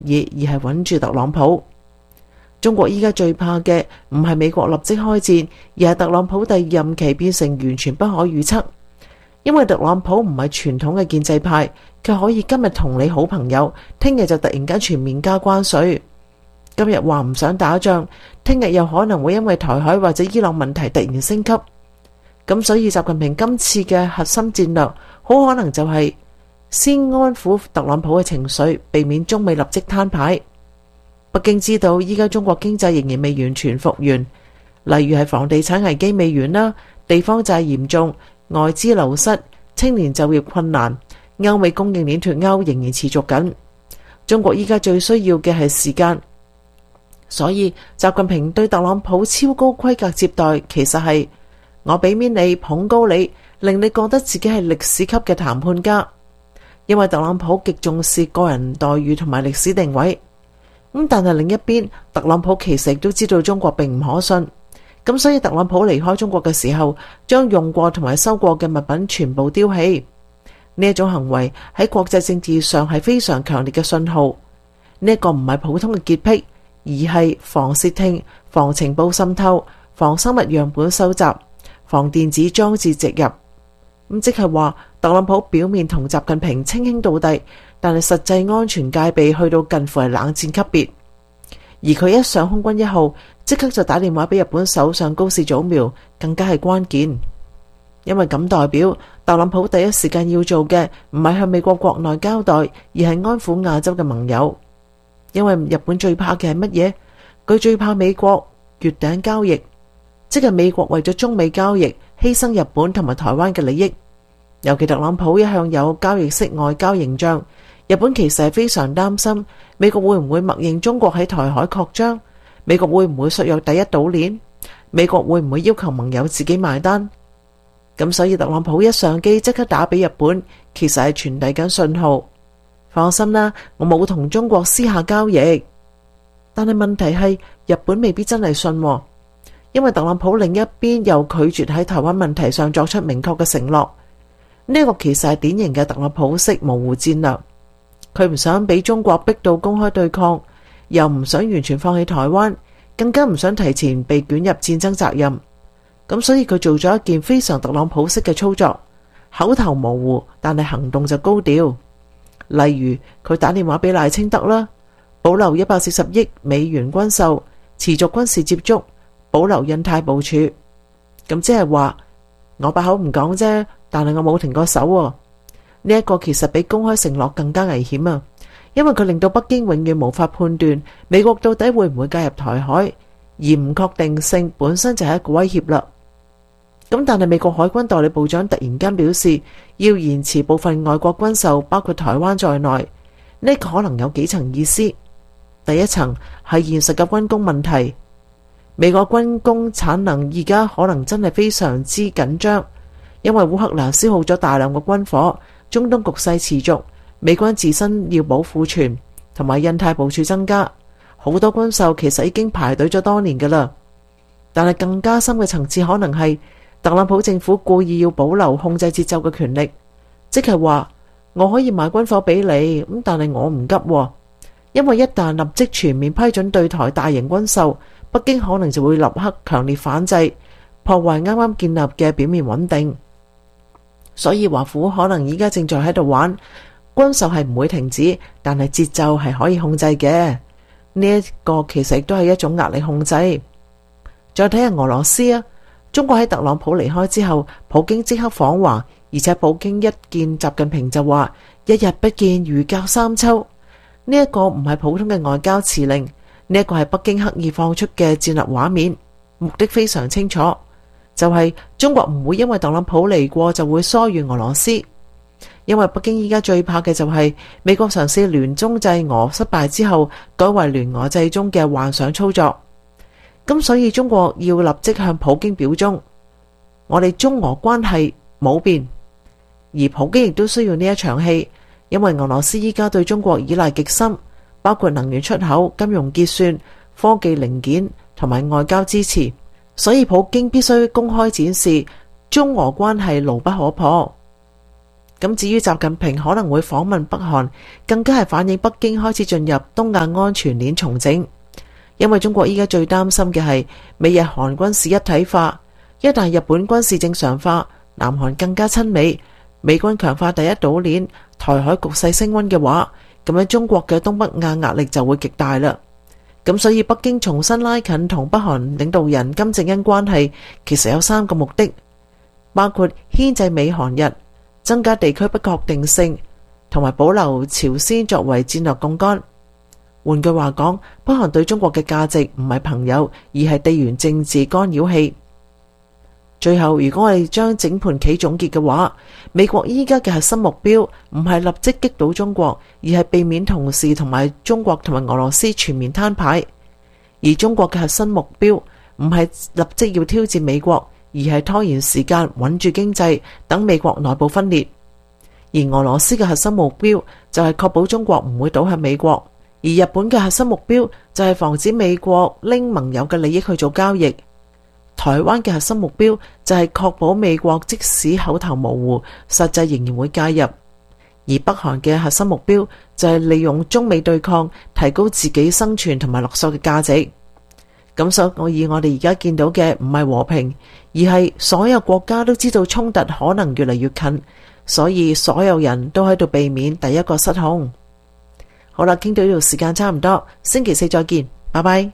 而係穩住特朗普。中國依家最怕嘅唔係美國立即開戰，而係特朗普第二任期變成完全不可預測。因為特朗普唔係傳統嘅建制派，佢可以今日同你好朋友，聽日就突然間全面加關稅。今日話唔想打仗，聽日又可能會因為台海或者伊朗問題突然升級。咁所以習近平今次嘅核心戰略，好可能就係先安撫特朗普嘅情緒，避免中美立即攤牌。北京知道依家中國經濟仍然未完全復原，例如係房地產危機未完啦，地方債嚴重，外資流失，青年就業困難，歐美供應鏈脫鈎仍然持續緊。中國依家最需要嘅係時間，所以習近平對特朗普超高規格接待，其實係我俾面你，捧高你，令你覺得自己係歷史級嘅談判家。因為特朗普極重視個人待遇同埋歷史定位。但係另一邊，特朗普其實亦都知道中國並唔可信，咁所以特朗普離開中國嘅時候，將用過同埋收過嘅物品全部丟棄。呢一種行為喺國際政治上係非常強烈嘅信號。呢一個唔係普通嘅潔癖，而係防竊聽、防情報滲透、防生物樣本收集、防電子裝置植入。即係話特朗普表面同習近平稱兄道弟，但係實際安全戒備去到近乎係冷戰級別。而佢一上空軍一號，即刻就打電話俾日本首相高市早苗，更加係關鍵。因為咁代表特朗普第一時間要做嘅唔係向美國國內交代，而係安撫亞洲嘅盟友。因為日本最怕嘅係乜嘢？佢最怕美國月頂交易，即係美國為咗中美交易犧牲日本同埋台灣嘅利益。尤其特朗普一向有交易式外交形象，日本其實係非常擔心美國會唔會默認中國喺台海擴張，美國會唔會削弱第一島鏈，美國會唔會要求盟友自己買單。咁所以特朗普一上機即刻打俾日本，其實係傳遞緊信號，放心啦，我冇同中國私下交易。但係問題係日本未必真係信，因為特朗普另一邊又拒絕喺台灣問題上作出明確嘅承諾。呢個其實係典型嘅特朗普式模糊戰略，佢唔想俾中國逼到公開對抗，又唔想完全放棄台灣，更加唔想提前被捲入戰爭責任。咁所以佢做咗一件非常特朗普式嘅操作，口頭模糊，但係行動就高調。例如佢打電話俾賴清德啦，保留140億美元軍售，持續軍事接觸，保留印太部署。咁即係話我把口唔講啫，但係我冇停過手喎。呢一個其實比公開承諾更加危險啊，因為佢令到北京永遠無法判斷美國到底會唔會介入台海，而唔確定性本身就係一個威脅啦。咁但係美國海軍代理部長突然間表示要延遲部分外國軍售，包括台灣在內，呢個可能有幾層意思。第一層係現實嘅軍工問題，美國軍工產能而家可能真係非常之緊張，因為烏克蘭消耗咗大量嘅軍火，中東局勢持續，美軍自身要補庫存，同埋印太部署增加，好多軍售其實已經排隊咗多年㗎喇。但係更加深嘅層次可能係特朗普政府故意要保留控制節奏嘅權力，即係話我可以買軍火俾你，但係我唔急，因為一旦立即全面批准對台大型軍售，北京可能就會立刻強烈反制，破壞啱啱建立嘅表面穩定。所以華府可能依家正在喺度玩軍售係唔會停止，但係節奏係可以控制嘅。呢一個其實亦都係一種壓力控制。再睇下俄羅斯啊，中國喺特朗普離開之後，普京即刻訪華，而且普京一見習近平就話一日不見如隔三秋。呢一個唔係普通嘅外交辭令，呢一個係北京刻意放出嘅戰略畫面，目的非常清楚，就係中國唔會因為特朗普嚟過就會疏遠俄羅斯。因為北京依家最怕嘅就係美國嘗試聯中制俄失敗之後，改為聯俄制中嘅幻想操作。咁所以中國要立即向普京表忠，我哋中俄關係冇變，而普京亦都需要呢一場戲，因為俄羅斯依家對中國依賴極深，包括能源出口、金融結算、科技零件同埋外交支持，所以普京必須公開展示中俄關係牢不可破。 咁至於習近平可能會訪問北韓，更加係反映北京開始進入東亞安全鏈重整。因為中國依家最擔心嘅係美日韓軍事一體化，一旦日本軍事正常化，南韓更加親美，美軍強化第一島鏈，台海局勢升溫嘅話，咁樣中國嘅東北亞壓力就會極大啦。咁所以北京重新拉近同北韓領導人金正恩關係，其實有3個目的，包括牽制美韓日、增加地區不確定性，同埋保留朝鮮作為戰略槓桿。換句話講，北韓對中國嘅價值唔係朋友，而係地緣政治干擾器。最後，如果我哋將整盤棋總結嘅話，美國依家嘅核心目標唔係立即擊倒中國，而係避免同時同埋中國同埋俄羅斯全面攤牌。而中國嘅核心目標唔係立即要挑戰美國，而係拖延時間，穩住經濟，等美國內部分裂。而俄羅斯嘅核心目標就係確保中國唔會倒向美國，而日本嘅核心目標就係防止美國拎盟友嘅利益去做交易。台灣嘅核心目標就係確保美國即使口頭模糊，實際仍然會介入。而北韓嘅核心目標就係利用中美對抗，提高自己生存同埋勒索嘅價值。咁所以我哋而家見到嘅唔係和平，而係所有國家都知道衝突可能越嚟越近，所以所有人都喺度避免第一個失控。好啦，傾到呢度時間差唔多，星期四再見，拜拜。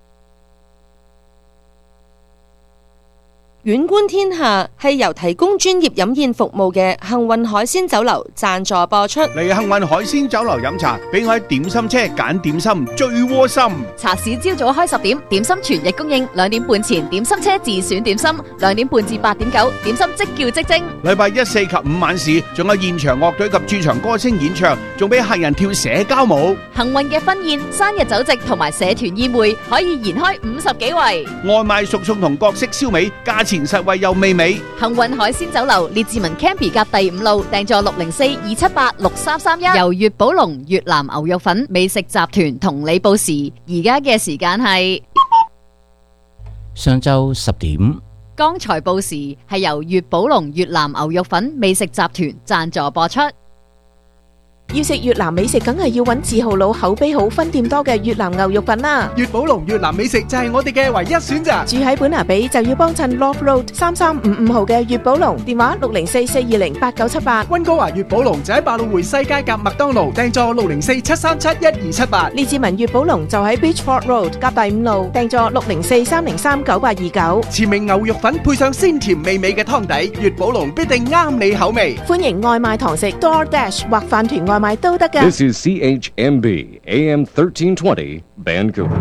遠觀天下係由提供專業飲宴服務嘅幸運海鮮酒樓贊助播出。 嚟幸運海鮮酒樓飲茶，俾我喺點心車揀點心最窩心。 茶市朝早開10點，點心全日供應。2點半前點心車自選點心，2點半至8點9，點心即叫即蒸。 禮拜1、4及5晚市，仲有現場樂隊及駐場歌星演唱，仲俾客人跳社交舞。 幸運嘅婚宴、生日酒席同埋社團宴會可以延開50幾圍。 外賣熟餸同各式燒味，價錢實惠又美味。 幸運海鮮酒樓列治文 Campy 甲第5路，訂座604-278-6331。由粵寶龍越南牛肉粉美食集團同你報時，而家嘅時間係上晝10點。 剛才報時係由粵寶龍越南牛肉粉美食集團贊助播出。 要食越南美食，梗係要揾字號佬、口碑好、分店多嘅越南牛肉粉啦。 粵寶龍越南美食就係我哋嘅唯一選擇。 住喺本拿比就要幫襯 Love Road 3355號嘅粵寶龍，電話604-420-8978。 溫哥華粵寶龍就喺百老匯西街夾麥當勞，訂座604-737-1278。 列治文粵寶龍就喺 Beachford Road 夾第5路，訂座604-303-9829。 前名牛肉粉配上鮮甜美味嘅湯底，粵寶龍必定啱你口味。 歡迎外賣堂食 DoorDash 或飯團外賣都得㗎。 This is CHMB AM 1320 Vancouver。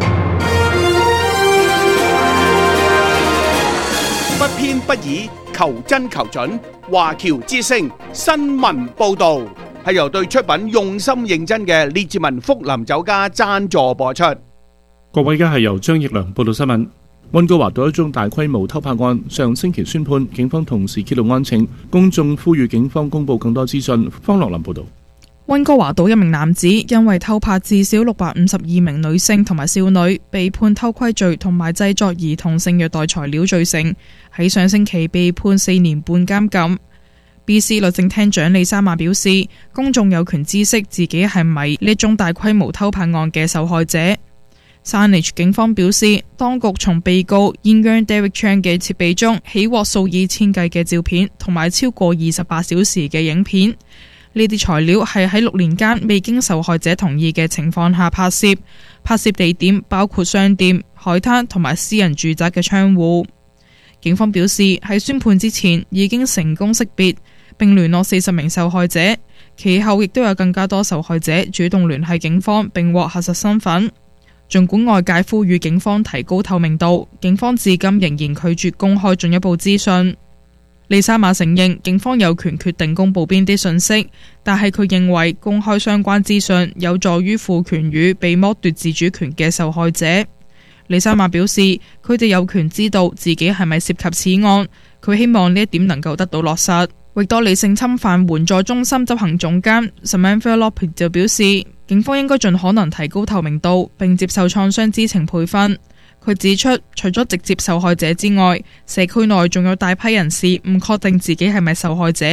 不偏不倚，求真求準。華僑之聲新聞報道係由對出品用心認真嘅列治文福林酒家贊助播出。 各位，而家係由張奕良報道新聞。溫哥華道一宗大規模偷拍案上星期宣判，警方同時揭露案情，公眾呼籲警方公布更多資訊。方樂林報道。 溫哥華島一名男子因為偷拍至少652名女性同埋少女，被判偷窺罪同埋製作兒童性虐待材料罪成，喺上星期被判4年半監禁。BC 律政廳長李莎瑪表示，公眾有權知悉自己係咪呢宗大規模偷拍案嘅受害者。Saanich 警方表示，當局從被告 Yin Yang Derek Chan 嘅設備中起獲數以千計嘅照片同埋超過28小時嘅影片。呢啲材料係喺6年間未經受害者同意嘅情況下拍攝，拍攝地點包括商店、海灘同埋私人住宅嘅窗戶。警方表示，喺宣判之前已經成功識別並聯絡40名受害者，其後亦都有更加多受害者主動聯繫警方並獲核實身份。儘管外界呼籲警方提高透明度，警方至今仍然拒絕公開進一步資訊。李莎瑪承認警方有權決定公布邊啲信息，但係佢認為公開相關資訊有助於賦權予被剝奪自主權嘅受害者。李莎瑪表示，佢哋有權知道自己係咪涉及此案，佢希望呢一點能夠得到落實。域多利性侵犯援助中心執行總監 Samantha Lopez 就表示，警方應該盡可能提高透明度，並接受創傷知情培訓。佢指出，除咗直接受害者之外，社區內仲有大批人士唔確定自己係咪受害者，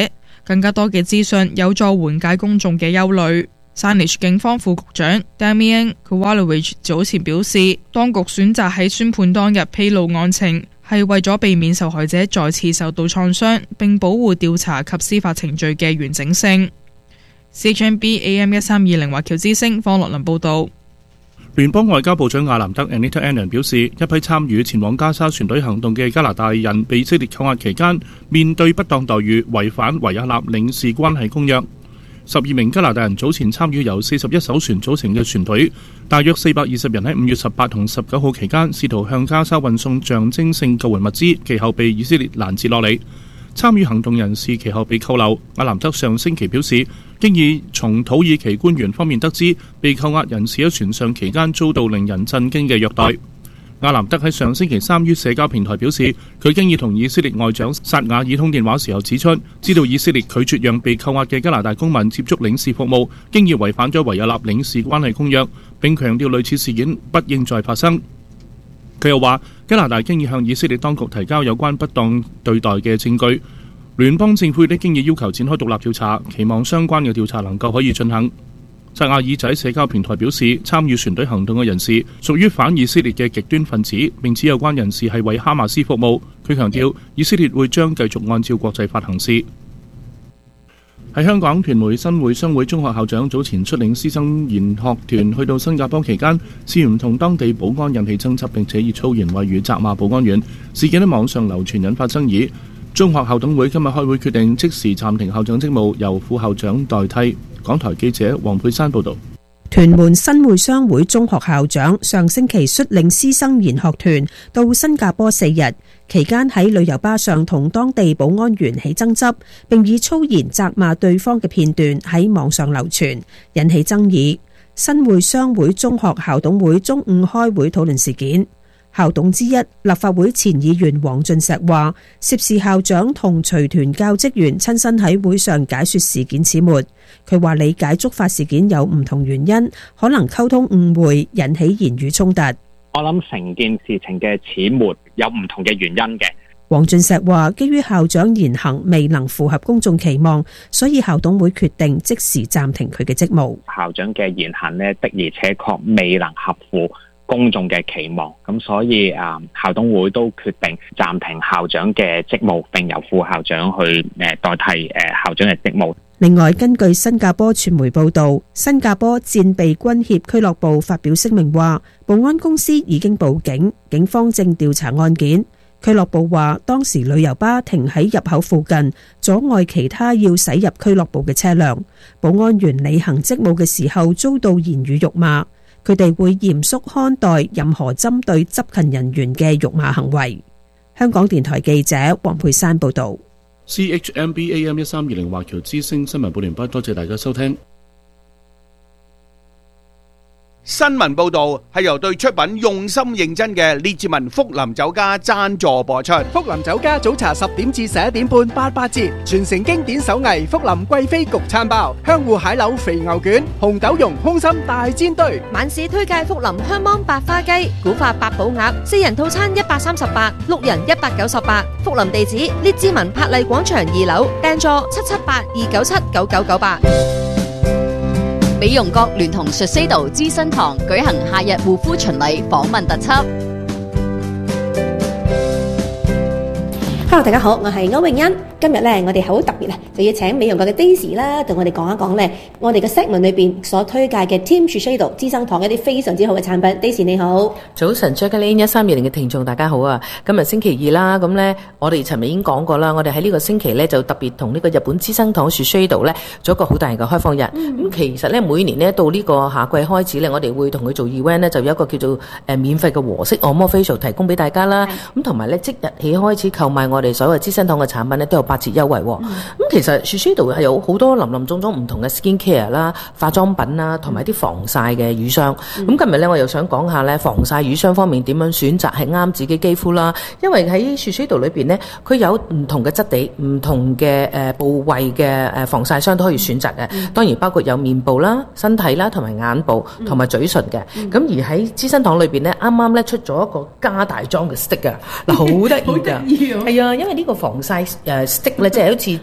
更加多嘅資訊有助緩解公眾嘅憂慮。Saanich 警方副局長 Damian Kowalewicz 早前表示，當局選擇喺宣判當日披露案情，係為咗避免受害者再次受到創傷，並保護調查及司法程序嘅完整性。CHMB AM1320 華僑之聲方樂麟報道。 聯邦外交部長亞蘭德 Anita Anand 表示，一批參與前往加沙船隊行動嘅加拿大人被以色列扣押期間，面對不當待遇，違反維也納領事關係公約。12名加拿大人早前參與由41艘船組成嘅船隊，大約420人喺5月18同19號期間試圖向加沙運送象徵性救援物資，其後被以色列攔截落嚟。參與行動人士其後被扣留。亞蘭德上星期表示，經已從土耳其官員方面得知，被扣押人士喺船上期間遭到令人震驚嘅虐待。亞蘭德喺上星期三於社交平台表示，佢經已同以色列外長薩瓦爾通電話時候指出，知道以色列拒絕讓被扣押嘅加拿大公民接觸領事服務，經已違反咗維也納領事關係公約，並強調類似事件不應再發生。佢又話，加拿大經已向以色列當局提交有關不當對待嘅證據，聯邦政府亦都經已要求展開獨立調查，期望相關嘅調查能夠可以進行。薩亞爾仔社交平台表示，參與船隊行動嘅人士屬於反以色列嘅極端分子，並指有關人士係為哈馬斯服務。佢強調，以色列會將繼續按照國際法行事。喺香港，屯門新會商會中學校長早前率領師生研學團去到新加坡期間，涉嫌同當地保安引起爭執，並且以粗言穢語責罵保安員。事件喺網上流傳，引發爭議。中學校董會今日開會決定即時暫停校長職務，由副校長代替。港台記者黃佩珊報道。 屯門新會商會中學校長上星期率領師生研學團到新加坡4日，期間喺旅遊巴上同當地保安員起爭執，並以粗言責罵對方嘅片段喺網上流傳，引起爭議。新會商會中學校董會中午開會討論事件。校董之一立法會前議員黃俊碩話，涉事校長同隨團教職員親身喺會上解說事件始末。佢話理解觸發事件有唔同原因，可能溝通誤會引起言語衝突。 我諗成件事情嘅始末有唔同嘅原因嘅。 黃俊碩話，基於校長言行未能符合公眾期望，所以校董會決定即時暫停佢嘅職務。 校長嘅言行呢，的而且確未能合乎公眾嘅期望，咁所以校董會都決定暫停校長嘅職務，並由副校長去代替校長嘅職務。 另外，根據新加坡傳媒報道，新加坡戰備軍協俱樂部發表聲明話，保安公司已經報警，警方正調查案件。俱樂部話，當時旅遊巴停喺入口附近，阻礙其他要駛入俱樂部嘅車輛。保安員履行職務嘅時候遭到言語辱罵。佢哋會嚴肅看待任何針對執勤人員嘅辱罵行為。香港電台記者黃佩珊報導。 CHMB AM1320 華僑之聲新聞報聯播，多謝大家收聽。 新聞報道係由對出品用心認真嘅列治文福林酒家贊助播出。 福林酒家早茶10點至11點半88折，傳承經典手藝福林貴妃焗餐包、香芋蟹柳肥牛卷、紅豆蓉空心大煎堆。 晚市推介福林香芒白花雞、古法八寶鴨，4人套餐138， 6人198。福林地址列治文柏麗廣場2樓，訂座778-297-9998。 美容閣聯同 Shiseido 資生堂舉行夏日護膚巡禮訪問特輯。 Hello， 大家好，我係歐詠欣。今日咧，我哋好特別啊，就要請美容閣嘅 Daisy 啦，同我哋講一講咧，我哋嘅 segment 裏邊所推介嘅 Team Shiseido 資生堂一啲非常之好嘅產品。Daisy 你好， 早晨 Jacqueline 1320嘅聽眾大家好啊！今日星期二啦，咁咧我哋尋日已經講過啦，我哋喺呢個星期咧就特別同呢個日本資生堂 Shiseido 咧做一個好大型嘅開放日。咁其實咧每年咧到呢個夏季開始咧，我哋會同佢做 event 咧，就有一個叫做免費嘅和式按摩 facial 提供俾大家啦。咁同埋咧即日起開始購買我哋所有資生堂嘅產品咧都有8折優惠。咁其實 Shiseido 係有好多林林總總唔同嘅 skin care 啦、化妝品啦，同埋啲防曬嘅乳霜。咁今日咧我又想講下咧防曬乳霜方面點樣選擇係啱自己肌膚啦。因為喺 Shiseido 裏邊咧，佢有唔同嘅質地、唔同嘅部位嘅防曬霜都可以選擇嘅。當然包括有面部啦、身體啦，同埋眼部同埋嘴唇嘅。咁而喺資生堂裏邊咧，啱啱咧出咗一個加大裝嘅 stick 啊，嗱好得意㗎，係啊，因為呢個防曬stick 咧即係好似支透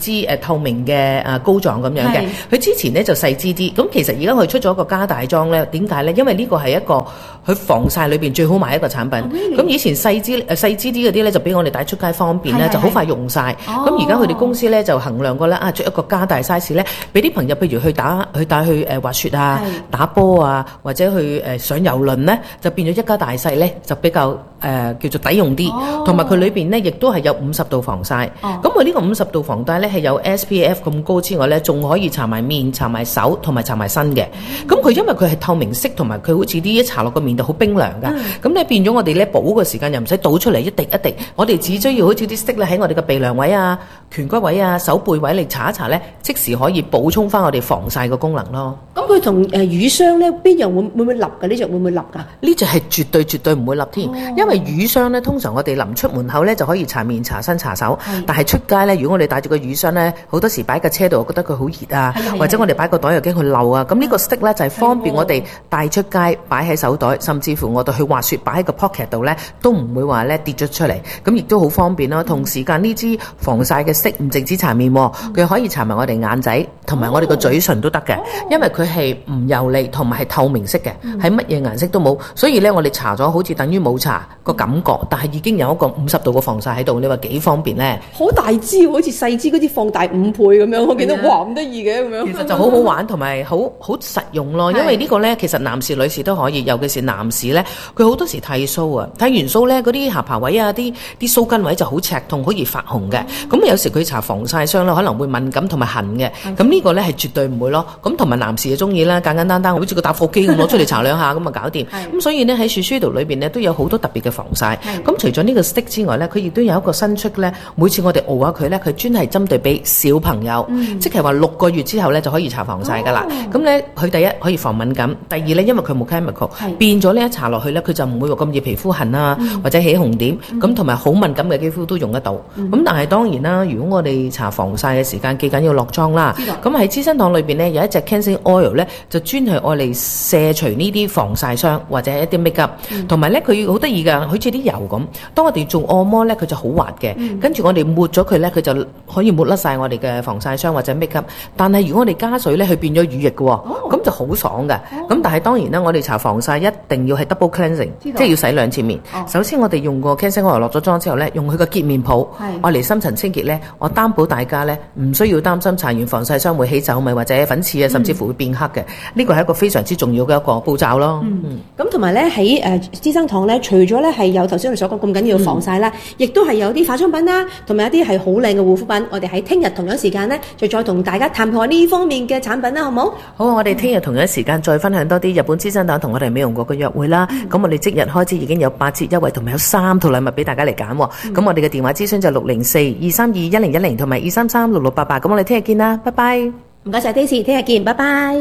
透明嘅膏狀咁樣嘅。佢之前咧就細支啲，咁其實而家佢出咗一個加大裝咧，點解咧？因為呢個係一個佢防曬裏邊最好買一個產品。咁以前細支啲嗰啲咧就俾我哋帶出街方便咧，就好快用晒。咁而家佢哋公司咧就衡量過咧出一個加大 size 咧，俾啲朋友譬如去帶去滑雪啊、打波啊，或者去上遊輪咧，就變咗一家大細咧就比較叫做抵用啲，同埋佢裏邊咧亦都係有50度防曬。咁佢呢個50度防曬咧係有 SPF 咁高之外咧，仲可以搽埋面、搽埋手同埋搽埋身嘅。咁佢因為佢係透明色，同埋佢好似啲一搽落個面度好冰涼㗎。咁咧變咗我哋咧補嘅時間又唔使倒出嚟一滴一滴，我哋只需要好似啲色咧喺我哋嘅鼻梁位啊、顴骨位啊、手背位嚟搽一搽咧，即時可以補充翻我哋防曬嘅功能咯。 咁佢同乳霜咧邊樣會唔會立㗎？呢隻會唔會立㗎？ 呢隻係絕對唔會立添，因為乳霜咧通常我哋臨出門口咧就可以搽面、搽身、搽手，但係出街咧如果我哋帶住個乳霜咧，好多時擺架車度，我覺得佢好熱啊，或者我哋擺個袋又驚佢漏啊。咁呢個 stick 咧就係方便我哋帶出街，擺喺手袋，甚至乎我哋去滑雪擺喺個 pocket 度咧，都唔會話咧跌咗出嚟。咁亦都好方便啦。同時間呢支防曬嘅 stick 唔淨止搽面，佢可以搽埋我哋眼仔同埋我哋個嘴唇都得嘅，因為佢係唔油膩同埋係透明色嘅，係乜嘢顏色都冇。所以咧我哋搽咗好似等於冇搽個感覺，但係已經有一個50度嘅防曬喺度。你話幾方便咧？ 好大支，好似細支嗰啲放大5倍咁樣，我見到哇咁得意嘅咁樣。 其實就好好玩同埋好實用咯，因為呢個咧其實男士女士都可以，尤其是男士咧，佢好多時剃鬚啊，剃完鬚咧嗰啲下巴位啊、啲鬚根位就好赤痛，好易發紅嘅。咁有時佢搽防曬霜咧，可能會敏感同埋痕嘅。咁呢個咧係絕對唔會咯。咁同埋男士就中意啦，簡簡單單好似個打火機咁攞出嚟搽兩下咁啊搞掂。咁所以呢，喺Shiseido裏邊呢都有好多特別嘅防曬。咁除咗呢個 stick 之外咧，佢亦都有一個新出咧，每次我哋熬下佢咧，佢專係針對俾小朋友，即係話6個月之後咧就可以搽防曬噶啦。咁咧佢第一可以防敏感，第二咧因為佢冇 chemical，變咗呢一搽落去咧佢就唔會話咁易皮膚痕啊，或者起紅點。咁同埋好敏感嘅肌膚都用得到。咁但係當然啦，如果我哋搽防曬嘅時間記緊要落妝啦。咁喺資生堂裏邊咧有一隻 cleansing oil 咧，就專係愛嚟卸除呢啲防曬霜或者一啲 make up。同埋咧佢好得意㗎，好似啲油咁。當我哋做按摩咧，佢就好滑嘅。跟住我哋抹咗佢咧，佢就可以抹甩晒我哋嘅防曬霜或者 make up。但係如果我哋加水咧，佢變咗乳液嘅喎，咁就好爽嘅。咁但係當然啦，我哋搽防曬一定要係 double cleansing，即係要洗2次面。首先我哋用個 cleansing oil 落咗妝之後咧，用佢個潔面泡愛嚟深層清潔咧，我擔保大家咧唔需要擔心搽完防曬霜會起皺紋或者粉刺啊，甚至乎會變黑嘅。呢個係一個非常之重要嘅一個步驟咯。 咁同埋咧喺資生堂咧，除咗咧係有頭先我哋所講咁緊要嘅防曬啦，亦都係有啲化妝品啦，同埋一啲係好靚嘅護膚品。我哋喺聽日同樣時間咧，就再同大家探討下呢方面嘅產品啦，好唔好？ 好，我哋聽日同樣時間再分享多啲日本資生堂同我哋美容局嘅約會啦。咁我哋即日開始已經有8折優惠，同埋有3套禮物俾大家嚟揀。咁我哋嘅電話諮詢就604-232-1010同埋233-6688。咁我哋聽日見啦，拜拜。 唔該晒 Daisy， 聽日見，拜拜。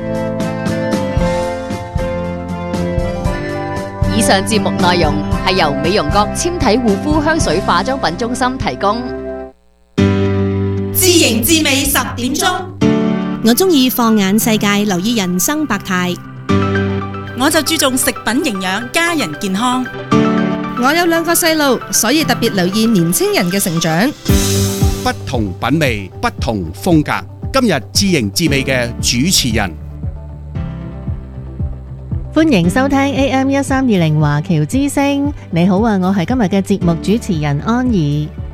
以上節目內容係由美容閣纖體護膚香水化妝品中心提供。 自營自美10點鐘， 我中意放眼世界，留意人生百態。 我就注重食品營養，家人健康。 我有2個細路，所以特別留意年青人嘅成長。 不同品味，不同風格。今日自營自美嘅主持人， 歡迎收聽 AM1320華僑之聲。你好啊，我係今日嘅節目主持人安怡。